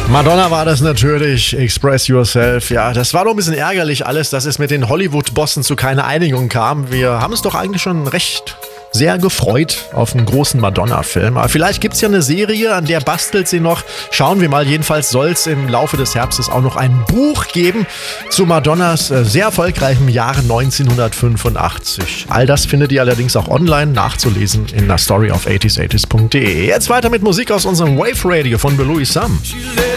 Madonna war das natürlich, Express Yourself. Ja, das war doch ein bisschen ärgerlich alles, dass es mit den Hollywood-Bossen zu keiner Einigung kam. Wir haben es doch eigentlich schon recht sehr gefreut auf einen großen Madonna-Film. Aber vielleicht gibt es ja eine Serie, an der bastelt sie noch. Schauen wir mal. Jedenfalls soll es im Laufe des Herbstes auch noch ein Buch geben zu Madonnas sehr erfolgreichem Jahr 1985. All das findet ihr allerdings auch online nachzulesen in der Story auf 80s80s.de. Jetzt weiter mit Musik aus unserem Wave Radio von Louis Sam.